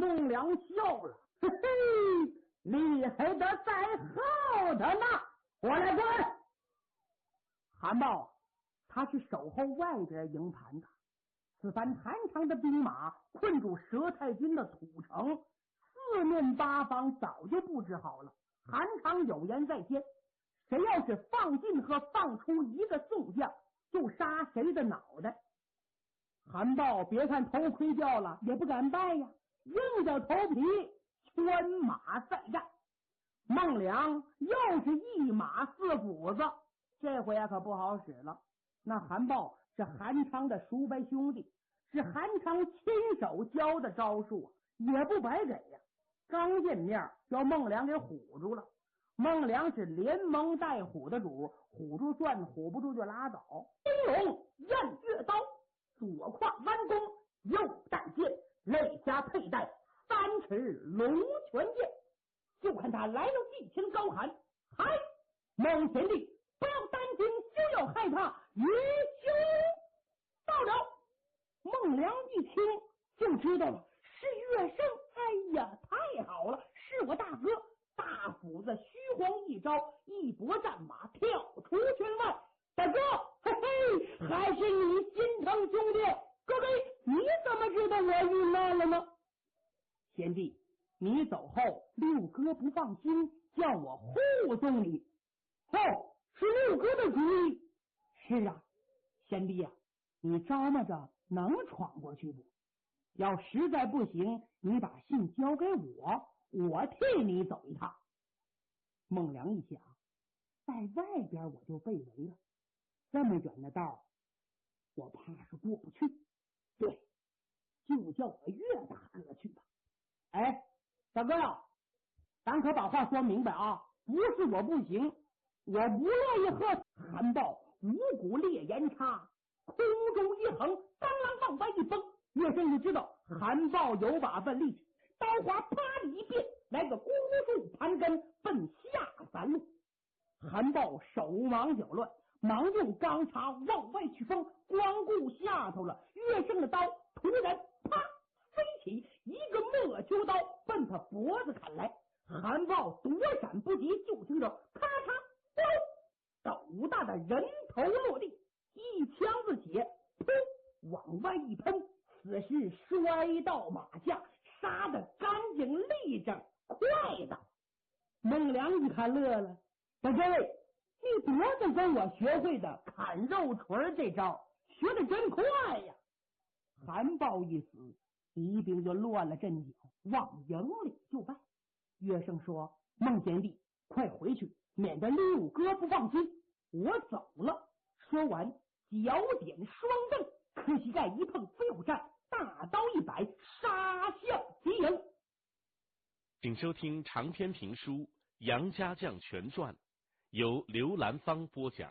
孟良笑了，嘿嘿，厉害的在后头呢，我来管。韩豹他是守候外边营盘的，此番韩昌的兵马困住佘太君的土城，四面八方早就布置好了。韩昌有言在先，谁要是放进和放出一个宋将，就杀谁的脑袋。韩豹别看头盔掉了，也不敢败呀，硬着头皮圈马再战。孟良又是一马四斧子，这回可不好使了。那韩豹是韩昌的叔伯兄弟，是韩昌亲手教的招数，也不白给呀。刚见面叫孟良给唬住了。孟良是连蒙带唬的主，唬住算，唬不住就拉倒。金龙偃月刀，左胯弯弓，右带剑，肋下佩戴3尺龙泉剑。就看他来了一声高喊：嗨，孟贤弟，不要担惊，休要害怕，云兄到了。孟良一听就知道了，是岳胜。哎呀，太好了，是我大哥。大斧子虚晃一招，一拨战马跳出圈外。大哥，嘿嘿，还是你心疼兄弟。各位，你怎么知道我遇难了呢？贤弟，你走后，六哥不放心，叫我护送你。哦，是六哥的主意。是啊，贤弟啊，你招摸着能闯过去不？要实在不行，你把信交给我，我替你走一趟。孟良一想，在外边我就被围了，这么远的道我怕是过不去。对，就叫我岳大哥去吧。哎，大哥呀，咱可把话说明白啊，不是我不行，我不乐意和韩豹五股烈焰叉，空中一横，当啷往外一崩。岳胜就知道韩豹有把份力气，刀花啪的一变，来个孤树盘根，奔下三路。韩豹手忙脚乱，忙用钢叉往外去锋，光顾下头了。岳胜的刀突然啪飞起，一个莫秋刀奔他脖子砍来。韩豹躲闪不及，就听着咔嚓，斗大的人头落地，一枪子血噗往外一喷，此时摔到马下，杀得干净利整，快的。孟良一看乐了，大哥，你多早跟我学会的砍肉锤这招，学的真快呀！韩豹一死，敌兵就乱了阵脚，往营里就败。岳胜说：孟贤弟，快回去，免得六哥不放心，我走了。说完脚点双蹬，磕膝盖一碰飞虎战，大刀一摆，杀向敌营。 请收听长篇评书《杨家将全传》，由刘兰芳播讲。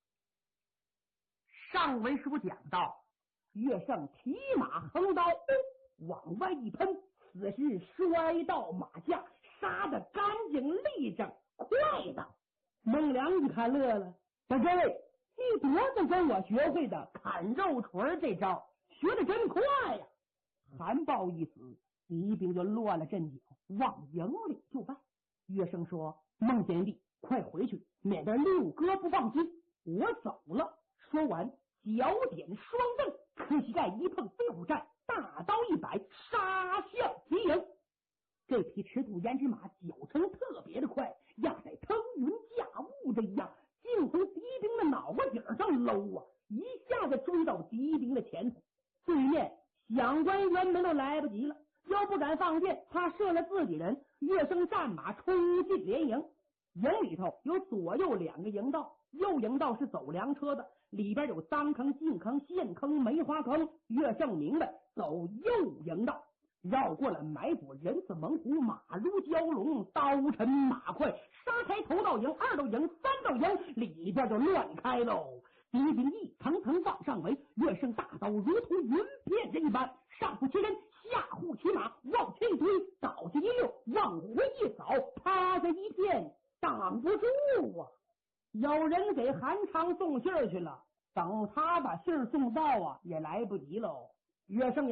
上文书讲到，岳胜提马横刀往外一喷，此时摔到马下，杀得干净利整，快的。孟良一看乐了，大哥，你多早跟我学会的砍肉锤这招，学的真快呀！韩豹一死，敌兵就乱了阵脚，往营里就败。岳胜说：孟贤弟，快回去，免得六哥不放心，我走了。说完脚点双蹬，磕膝盖一碰飞虎战，大刀一摆，杀向敌营。这匹赤兔胭脂马脚程特别的快，压在腾云驾雾的一样，竟从敌兵的脑瓜顶上搂啊，一下子追到敌兵的前头。对面响官辕门都来不及了，要不敢放箭，怕射了自己人。岳胜战马冲进连营，营里头有左右两个营道，右营道是走粮车的，里边有臧坑、进坑、陷坑、梅花坑。岳胜明白，走右营道，绕过了埋伏，人似猛虎，马如蛟龙，刀沉马快，杀开头道营、二道营、三道营，里边就乱开喽。敌兵一层层往上围，岳胜大刀如同云片人一般，上不其人，下护其马，往前一推，倒下一溜，往回一扫，趴下一片，挡不住啊！有人给韩昌送信去了，等他把信送到啊，也来不及喽。岳胜